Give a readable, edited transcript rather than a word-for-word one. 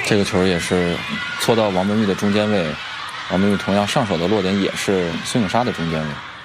这个球也是搓到王文玉的中间位，王文玉同样上手的落点也是孙颖莎的中间位。